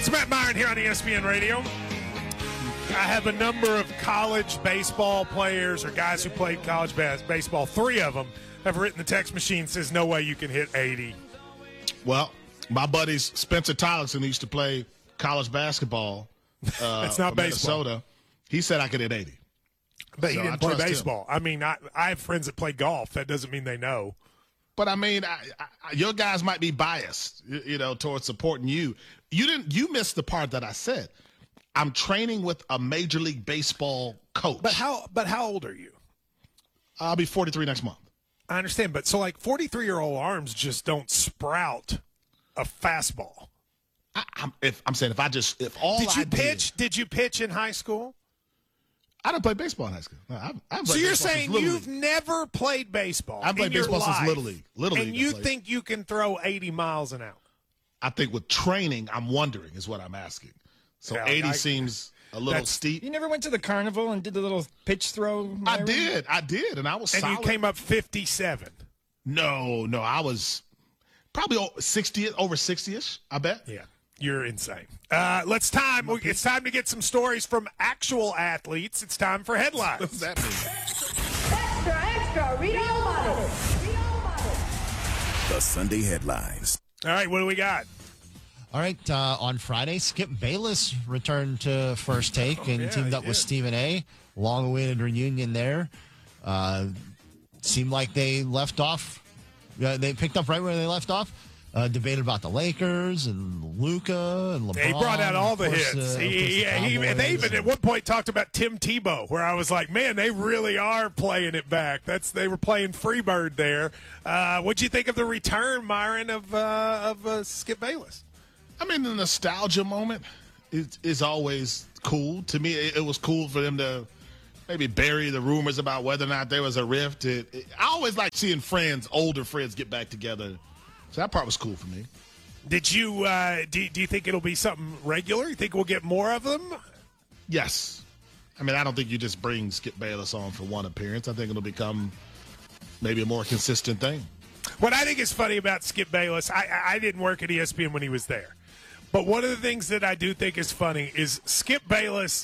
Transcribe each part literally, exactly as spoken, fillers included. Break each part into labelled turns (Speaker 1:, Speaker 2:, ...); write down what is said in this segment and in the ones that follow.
Speaker 1: It's Matt Myron here on E S P N Radio. I have a number of college baseball players or guys who played college bas- baseball. Three of them have written the text machine says no way you can hit eighty.
Speaker 2: Well, my buddies Spencer Tollickson used to play college basketball. Uh,
Speaker 1: That's not
Speaker 2: for
Speaker 1: baseball.
Speaker 2: Minnesota. He said I could hit eighty.
Speaker 1: But
Speaker 2: So
Speaker 1: he
Speaker 2: I
Speaker 1: didn't play
Speaker 2: trust him.
Speaker 1: baseball. I mean, I, I have friends that play golf. That doesn't mean they know.
Speaker 2: But I mean, I, I, your guys might be biased, you, you know, towards supporting you. You didn't. You missed the part that I said. I'm training with a Major League Baseball coach.
Speaker 1: But how? But how old are you?
Speaker 2: I'll be forty-three next month.
Speaker 1: I understand, but so like forty-three-year-old arms just don't sprout a fastball.
Speaker 2: I, I'm, if, I'm saying if I just if all
Speaker 1: Did you
Speaker 2: I
Speaker 1: pitch?
Speaker 2: Did,
Speaker 1: Did you pitch in high school?
Speaker 2: I didn't play baseball in high school. No, I, I
Speaker 1: So you're saying you've never played baseball?
Speaker 2: I played
Speaker 1: in your
Speaker 2: baseball
Speaker 1: life,
Speaker 2: since Little League. Little
Speaker 1: and
Speaker 2: League,
Speaker 1: you
Speaker 2: I played.
Speaker 1: think you can throw eighty miles an hour?
Speaker 2: I think with training, I'm wondering is what I'm asking. So
Speaker 1: Yeah,
Speaker 2: eighty
Speaker 1: I-
Speaker 2: seems a little
Speaker 1: that's-
Speaker 2: steep.
Speaker 3: You never went to the carnival and did the little pitch throw?
Speaker 2: I
Speaker 3: Myron?
Speaker 2: did, I did, and I was
Speaker 1: And
Speaker 2: solid.
Speaker 1: you came up fifty-seven.
Speaker 2: No, no, I was probably o- sixty, over sixty-ish. I bet.
Speaker 1: Yeah, you're insane. Uh, let's time. It's time to get some stories from actual athletes. It's time for headlines.
Speaker 2: What does that mean?
Speaker 4: Extra, extra, read all about it. Read all about it.
Speaker 5: The Sunday headlines.
Speaker 1: All right, what do we got?
Speaker 6: All right, uh, on Friday, Skip Bayless returned to First Take and
Speaker 1: Oh, yeah,
Speaker 6: teamed
Speaker 1: he
Speaker 6: up with
Speaker 1: did.
Speaker 6: Stephen A. Long-awaited reunion there. Uh, seemed like they left off. Uh, they picked up right where they left off. Uh, debated about the Lakers and Luka and LeBron.
Speaker 1: He brought out all the
Speaker 6: of course,
Speaker 1: hits.
Speaker 6: uh, of course
Speaker 1: he,
Speaker 6: the
Speaker 1: yeah, he,
Speaker 6: Cowboys
Speaker 1: they even
Speaker 6: and-
Speaker 1: at one point talked about Tim Tebow, where I was like, man, they really are playing it back. That's they were playing Freebird there. Uh, what'd you think of the return, Myron, of uh, of uh, Skip Bayless?
Speaker 2: I mean, the nostalgia moment is, is always cool. To me, it, it was cool for them to maybe bury the rumors about whether or not there was a rift. It, it, I always like seeing friends, older friends, get back together. So that part was cool for me.
Speaker 1: Did you uh, do, do you think it'll be something regular? You think we'll get more of them?
Speaker 2: Yes. I mean, I don't think you just bring Skip Bayless on for one appearance. I think it'll become maybe a more consistent thing.
Speaker 1: What I think is funny about Skip Bayless, I, I I didn't work at E S P N when he was there. But one of the things that I do think is funny is Skip Bayless,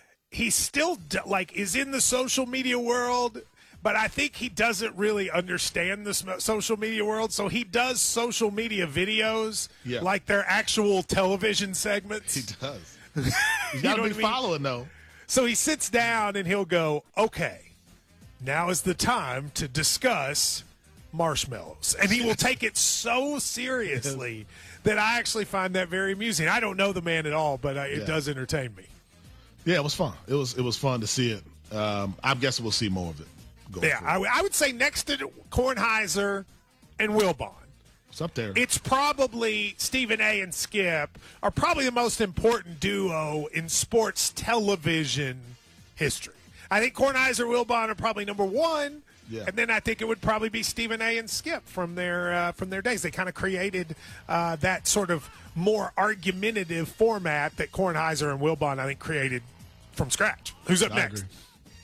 Speaker 1: he still, d- like, is in the social media world, but I think he doesn't really understand the sm- social media world. So he does social media videos
Speaker 2: Yeah.
Speaker 1: like they're actual television segments.
Speaker 2: He does. He's
Speaker 1: You
Speaker 2: got
Speaker 1: know
Speaker 2: to
Speaker 1: what
Speaker 2: be
Speaker 1: I mean?
Speaker 2: following, though.
Speaker 1: So he sits down and he'll go, okay, now is the time to discuss marshmallows. And he will take it so seriously that I actually find that very amusing. I don't know the man at all, but uh, it
Speaker 2: Yeah.
Speaker 1: does entertain me.
Speaker 2: Yeah, it was fun. It was it was fun to see it. Um, I'm guessing we'll see more of it. Going
Speaker 1: Yeah, I,
Speaker 2: forward.
Speaker 1: w- I would say next to Kornheiser and Wilbon,
Speaker 2: it's up there.
Speaker 1: it's probably Stephen A. and Skip are probably the most important duo in sports television history. I think Kornheiser, Wilbon are probably number one,
Speaker 2: Yeah.
Speaker 1: and then I think it would probably be Stephen A. and Skip from their uh, from their days. They kind of created uh, that sort of more argumentative format that Kornheiser and Wilbon, I think, created from scratch. Who's up
Speaker 2: I
Speaker 1: next?
Speaker 2: agree.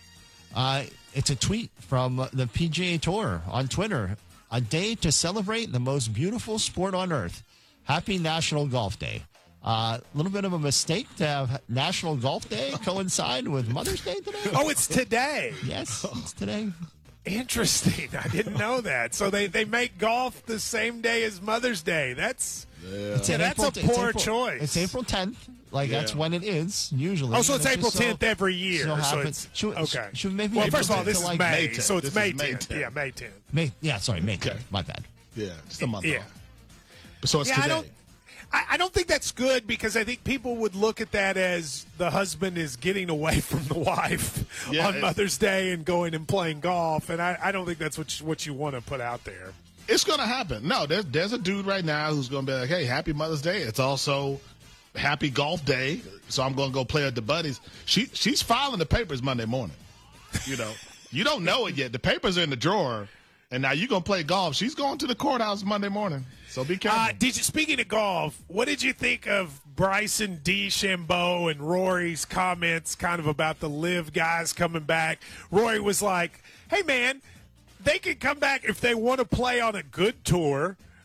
Speaker 6: Uh, it's a tweet from the P G A Tour on Twitter. A day to celebrate the most beautiful sport on earth. Happy National Golf Day. A uh, little bit of a mistake to have National Golf Day coincide with Mother's Day today.
Speaker 1: Oh, it's today.
Speaker 6: Yes, it's today.
Speaker 1: Interesting. I didn't know that. So they, they make golf the same day as Mother's Day. That's
Speaker 6: It's
Speaker 1: Yeah,
Speaker 6: in
Speaker 1: that's
Speaker 6: April-
Speaker 1: a
Speaker 6: it's
Speaker 1: poor
Speaker 6: April-
Speaker 1: choice.
Speaker 6: It's April tenth. Like, that's
Speaker 2: Yeah.
Speaker 6: when it is, usually.
Speaker 1: Oh, so it's
Speaker 6: And
Speaker 1: April
Speaker 6: just so-
Speaker 1: tenth every year.
Speaker 6: so
Speaker 1: So
Speaker 6: happens-
Speaker 1: it's
Speaker 6: should-
Speaker 1: okay.
Speaker 6: should maybe
Speaker 1: well,
Speaker 6: April
Speaker 1: first of all,
Speaker 6: tenth
Speaker 1: this
Speaker 6: to,
Speaker 1: is
Speaker 6: like,
Speaker 1: May,
Speaker 2: May tenth.
Speaker 1: so it's
Speaker 2: This
Speaker 1: May
Speaker 2: is May
Speaker 1: tenth.
Speaker 2: tenth.
Speaker 1: Yeah, May tenth.
Speaker 6: May, yeah, sorry, May
Speaker 2: Okay.
Speaker 6: tenth. My bad.
Speaker 2: Yeah, just a month
Speaker 1: Yeah.
Speaker 2: off. But so it's
Speaker 1: Yeah, I
Speaker 2: today.
Speaker 1: don't. I, I don't think that's good because I think people would look at that as the husband is getting away from the wife
Speaker 2: Yeah,
Speaker 1: on
Speaker 2: it-
Speaker 1: Mother's Day and going and playing golf, and I, I don't think that's what you, what you want to put out there.
Speaker 2: It's going to happen. No, there's there's a dude right now who's going to be like, hey, happy Mother's Day. It's also happy golf day, so I'm going to go play with the buddies. She She's filing the papers Monday morning. You know, you don't know it yet. The papers are in the drawer, and now you're going to play golf. She's going to the courthouse Monday morning, so be careful.
Speaker 1: Uh, did you? Speaking of golf, what did you think of Bryson DeChambeau and Rory's comments, kind of about the live guys coming back? Rory was like, "Hey, man, they can come back if they want to play on a good tour.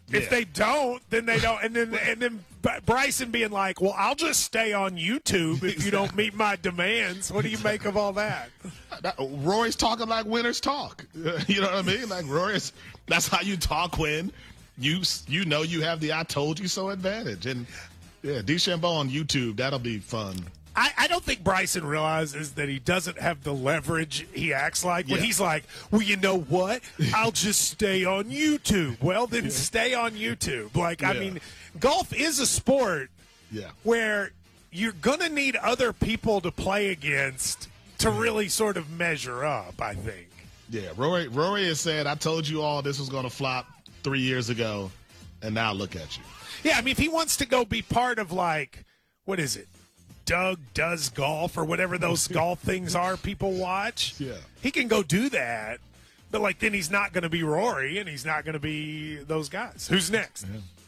Speaker 1: If
Speaker 2: Yeah.
Speaker 1: they don't, then they don't. And then and then Bryson being like, well, I'll just stay on YouTube if you don't meet my demands. What do you make of all that?
Speaker 2: That- Rory's talking like winners talk. You know what I mean? Like Rory's, that's how you talk when you you know you have the I told you so advantage. And yeah, DeChambeau on YouTube, that'll be fun.
Speaker 1: I, I don't think Bryson realizes that he doesn't have the leverage he acts like when
Speaker 2: Yeah.
Speaker 1: he's like, well, you know what? I'll just stay on YouTube. Well, then stay on YouTube. Like, I
Speaker 2: Yeah.
Speaker 1: mean, golf is a sport
Speaker 2: Yeah.
Speaker 1: where you're going to need other people to play against to really sort of measure up, I think.
Speaker 2: Yeah, Rory Rory has said, I told you all this was going to flop three years ago, and now look at you.
Speaker 1: Yeah, I mean, if he wants to go be part of, like, what is it? Doug Does Golf or whatever those golf things are people watch.
Speaker 2: Yeah.
Speaker 1: He can go do that, but, like, then he's not going to be Rory and he's not going to be those guys. Who's next?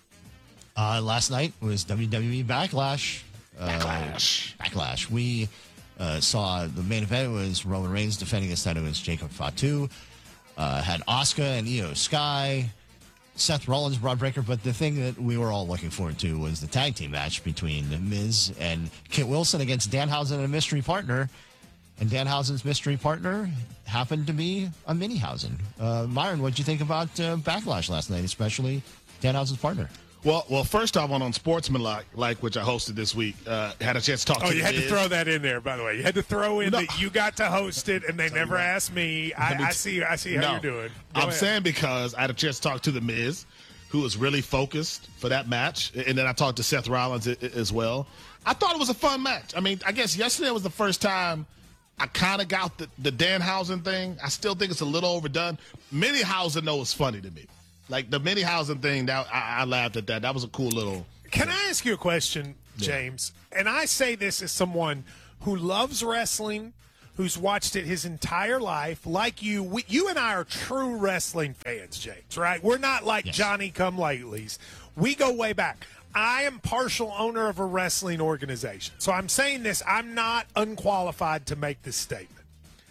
Speaker 6: Uh, last night was W W E Backlash.
Speaker 2: Backlash.
Speaker 6: Uh, Backlash. We uh, saw the main event was Roman Reigns defending his title against Jacob Fatu. Uh, had Asuka and Io Sky. Seth Rollins, Braun Breaker, but the thing that we were all looking forward to was the tag team match between The Miz and Kit Wilson against Danhausen and a mystery partner. And Danhausen's mystery partner happened to be a Minihausen. Uh, Myron, what did you think about uh, Backlash last night, especially Danhausen's partner?
Speaker 2: Well, well, first off, on on Sportsmanlike, like which I hosted this week, uh, had a chance to talk
Speaker 1: Oh,
Speaker 2: to
Speaker 1: you had
Speaker 2: Miz.
Speaker 1: to throw that in there, by the way. You had to throw in
Speaker 2: No.
Speaker 1: that you got to host it and they never
Speaker 2: what.
Speaker 1: asked me. I,
Speaker 2: Let me
Speaker 1: I
Speaker 2: t-
Speaker 1: see I see how
Speaker 2: No.
Speaker 1: you're doing. Go
Speaker 2: I'm
Speaker 1: ahead.
Speaker 2: saying because I had a chance to talk to The Miz, who was really focused for that match. And then I talked to Seth Rollins a- a- as well. I thought it was a fun match. I mean, I guess yesterday was the first time I kind of got the, the Danhausen thing. I still think it's a little overdone. Minihausen, though, was funny to me. Like, the Minihausen thing, that I, I laughed at that. That was a cool little...
Speaker 1: Can I ask you a question, James? And I say this as someone who loves wrestling, who's watched it his entire life. Like you, we, you and I are true wrestling fans, James, right? We're not like
Speaker 6: Yes.
Speaker 1: Johnny come latelys. We go way back. I am partial owner of a wrestling organization. So I'm saying this, I'm not unqualified to make this statement.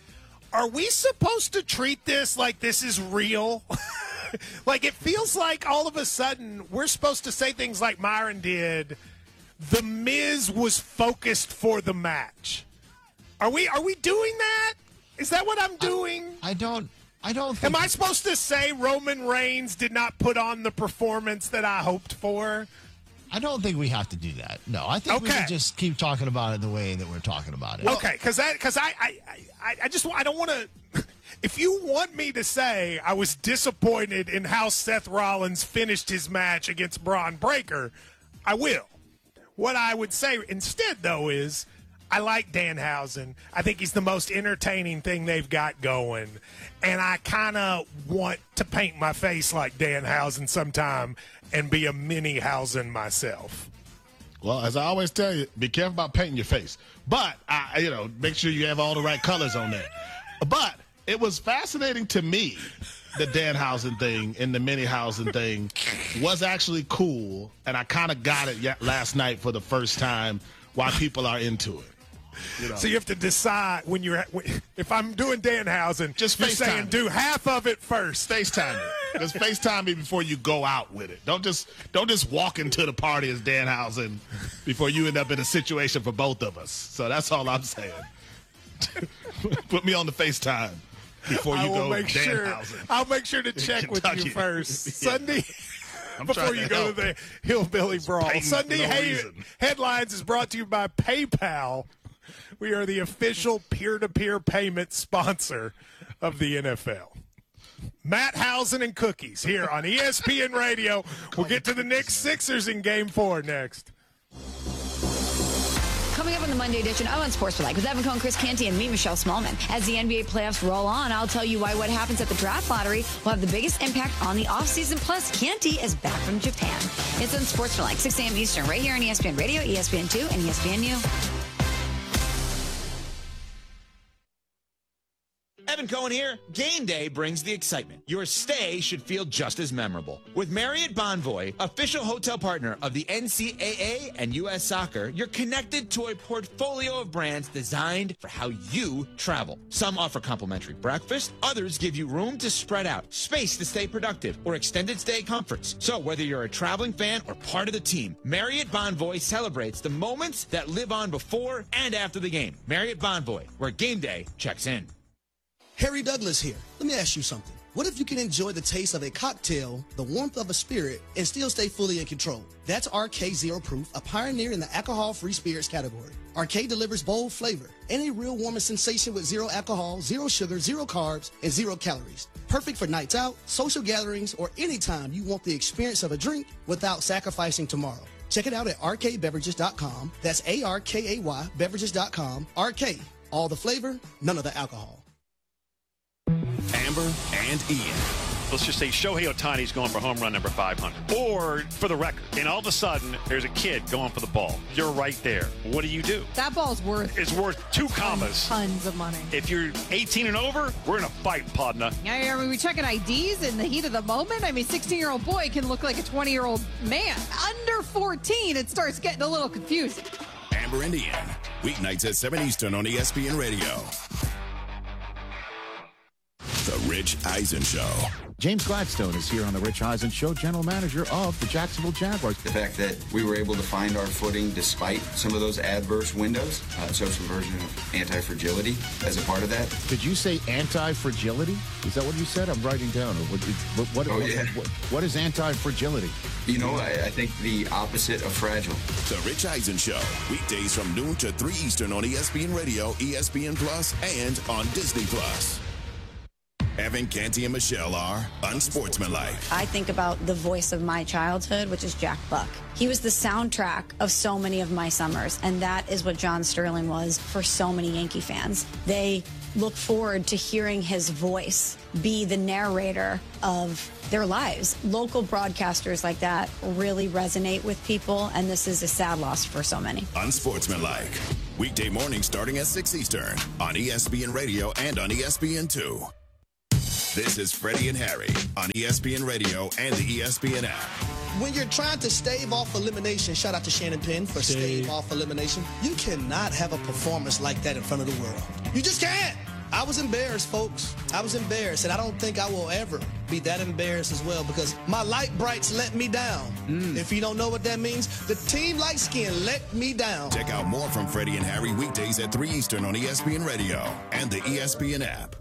Speaker 1: Are we supposed to treat this like this is real? Like, it feels like all of a sudden we're supposed to say things like Myron did. The Miz was focused for the match. Are we are we doing that? Is that what I'm doing?
Speaker 6: I don't. I don't. Think
Speaker 1: Am I supposed to say Roman Reigns did not put on the performance that I hoped for?
Speaker 6: I don't think we have to do that. No, I think we
Speaker 1: Okay.
Speaker 6: can just keep talking about it the way that we're talking about it.
Speaker 1: Okay, because I because I, I I I just I don't want to. If you want me to say I was disappointed in how Seth Rollins finished his match against Braun Breaker, I will. What I would say instead, though, is I like Danhausen. I think he's the most entertaining thing they've got going. And I kind of want to paint my face like Danhausen sometime and be a Minihausen myself.
Speaker 2: Well, as I always tell you, be careful about painting your face. But, I, you know, make sure you have all the right colors on there. But it was fascinating to me, the Danhausen thing and the Minihausen thing was actually cool. And I kind of got it yet last night for the first time why people are into it. You know.
Speaker 1: So you have to decide when you're if I'm doing Danhausen,
Speaker 2: Just
Speaker 1: you're
Speaker 2: FaceTime
Speaker 1: saying
Speaker 2: me.
Speaker 1: do half of it first.
Speaker 2: FaceTime me. Just FaceTime me before you go out with it. Don't just don't just walk into the party as Danhausen before you end up in a situation for both of us. So that's all I'm saying. Put me on the FaceTime before you
Speaker 1: I will
Speaker 2: go
Speaker 1: make sure.
Speaker 2: Danhausen.
Speaker 1: I'll make sure to check with
Speaker 2: Kentucky.
Speaker 1: you first
Speaker 2: Yeah.
Speaker 1: Sunday.
Speaker 2: I'm
Speaker 1: Before
Speaker 2: trying
Speaker 1: you
Speaker 2: to
Speaker 1: go
Speaker 2: help.
Speaker 1: to the Hillbilly Brawl.
Speaker 2: painting
Speaker 1: Sunday
Speaker 2: for no
Speaker 1: hey,
Speaker 2: reason.
Speaker 1: Headlines is brought to you by PayPal. We are the official peer-to-peer payment sponsor of the N F L. Matt Housen and Cookies here on E S P N Radio. We'll get to the Knicks Sixers in Game Four next.
Speaker 5: Coming up on the Monday edition of Unsportsmanlike with Evan Cohen, Chris Canty, and me, Michelle Smallman. As the N B A playoffs roll on, I'll tell you why what happens at the draft lottery will have the biggest impact on the offseason. Plus, Canty is back from Japan. It's Unsportsmanlike, six a.m. Eastern, right here on E S P N Radio, E S P N two, and E S P N U.
Speaker 7: Evan Cohen here. Game day brings the excitement. Your stay should feel just as memorable. With Marriott Bonvoy, official hotel partner of the N C A A and U S Soccer, you're connected to a portfolio of brands designed for how you travel. Some offer complimentary breakfast, others give you room to spread out, space to stay productive, or extended stay comforts. So whether you're a traveling fan or part of the team, Marriott Bonvoy celebrates the moments that live on before and after the game. Marriott Bonvoy, where game day checks in.
Speaker 8: Harry Douglas here. Let me ask you something. What if you can enjoy the taste of a cocktail, the warmth of a spirit, and still stay fully in control? That's R K Zero Proof, a pioneer in the alcohol-free spirits category. R K delivers bold flavor and a real warming sensation with zero alcohol, zero sugar, zero carbs, and zero calories. Perfect for nights out, social gatherings, or anytime you want the experience of a drink without sacrificing tomorrow. Check it out at R K beverages dot com. That's A R K A Y, beverages dot com. R K, all the flavor, none of the alcohol.
Speaker 9: Amber and Ian. Let's just say Shohei Ohtani's going for home run number five hundred. Or, for the record, and all of a sudden, there's a kid going for the ball. You're right there. What do you do?
Speaker 10: That ball's worth...
Speaker 9: It's worth two commas.
Speaker 10: Tons of money.
Speaker 9: If you're eighteen and over, we're in a fight, partner.
Speaker 10: Yeah, I mean, we checking I Ds in the heat of the moment. I mean, sixteen-year-old boy can look like a twenty-year-old man. Under fourteen, it starts getting a little confusing.
Speaker 9: Amber and Ian. Weeknights at seven Eastern on E S P N Radio. The Rich Eisen Show.
Speaker 11: James Gladstone is here on the Rich Eisen Show, general manager of the Jacksonville Jaguars.
Speaker 12: The fact that we were able to find our footing despite some of those adverse windows, uh, so some version of anti-fragility as a part of that.
Speaker 11: Did you say anti-fragility? Is that what you said? I'm writing down. What, what, what,
Speaker 12: oh,
Speaker 11: what,
Speaker 12: yeah.
Speaker 11: what, what is anti-fragility?
Speaker 12: You know, I, I think the opposite of fragile.
Speaker 9: The Rich Eisen Show. Weekdays from noon to three Eastern on E S P N Radio, E S P N Plus, and on Disney Plus. Evan, Canty, and Michelle are unsportsmanlike.
Speaker 5: I think about the voice of my childhood, which is Jack Buck. He was the soundtrack of so many of my summers, and that is what John Sterling was for so many Yankee fans. They look forward to hearing his voice be the narrator of their lives. Local broadcasters like that really resonate with people, and this is a sad loss for so many.
Speaker 9: Unsportsmanlike. Weekday morning starting at six Eastern on E S P N Radio and on E S P N two. This is Freddie and Harry on E S P N Radio and the E S P N app.
Speaker 8: When you're trying to stave off elimination, shout out to Shannon Penn for stave, stave off elimination, you cannot have a performance like that in front of the world. You just can't. I was embarrassed, folks. I was embarrassed, and I don't think I will ever be that embarrassed as well because my light brights let me down. Mm. If you don't know what that means, the team light skin let me down.
Speaker 9: Check out more from Freddie and Harry weekdays at three Eastern on E S P N Radio and the E S P N app.